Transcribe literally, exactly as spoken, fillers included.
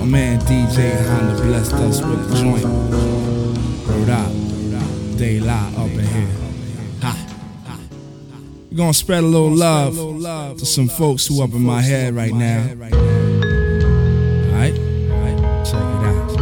man D J Honda blessed us with a joint. Word up, they lie up in here. Ha. We're gonna spread a little love to some folks who up in my head right now. Alright?